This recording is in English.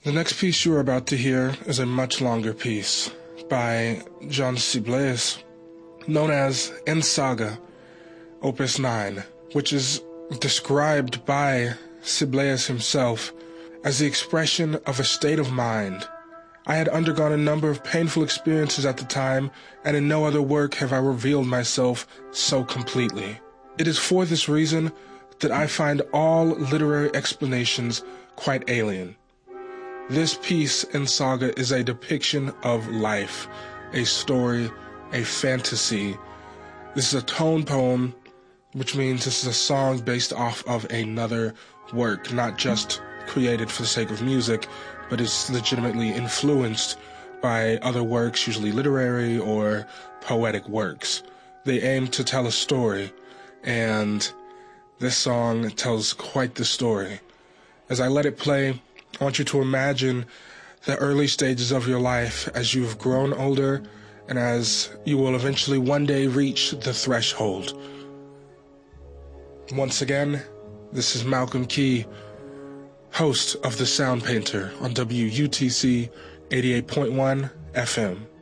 The next piece you are about to hear is a much longer piece by Jean Sibelius, known as En Saga, Opus 9, which is described by Sibelius himself as the expression of a state of mind. I had undergone a number of painful experiences at the time, and in no other work have I revealed myself so completely. It is for this reason that I find all literary explanations quite alien. This piece in Saga is a depiction of life, a story, a fantasy. This is a tone poem, which means this is a song based off of another work, not just created for the sake of music, but is legitimately influenced by other works, usually literary or poetic works. They aim to tell a story, and this song tells quite the story. As I let it play, I want you to imagine the early stages of your life as you've grown older and as you will eventually one day reach the threshold. Once again, this is Malcolm Key, host of The Sound Painter on WUTC 88.1 FM.